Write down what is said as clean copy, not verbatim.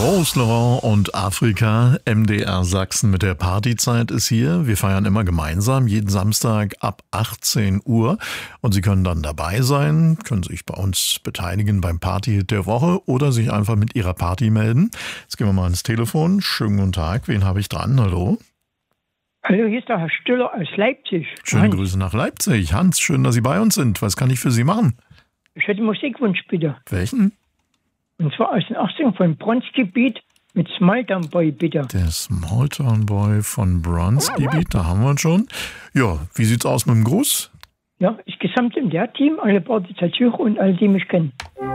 Rose Laurent und Afrika, MDR Sachsen mit der Partyzeit ist hier. Wir feiern immer gemeinsam, jeden Samstag ab 18 Uhr. Und Sie können dann dabei sein, können sich bei uns beteiligen beim Partyhit der Woche oder sich einfach mit Ihrer Party melden. Jetzt gehen wir mal ans Telefon. Schönen guten Tag, wen habe ich dran? Hallo? Hallo, hier ist der Herr Stüller aus Leipzig. Schöne Hans. Grüße nach Leipzig. Hans, schön, dass Sie bei uns sind. Was kann ich für Sie machen? Ich hätte einen Musikwunsch, bitte. Welchen? Und zwar aus den 80ern von Bronzgebiet mit Small Town Boy, bitte. Der Small Town Boy von Bronzgebiet, da haben wir ihn schon. Ja, wie sieht's aus mit dem Gruß? Ja, ich gesamt in der Team, alle Partyzeit und alle, die mich kennen.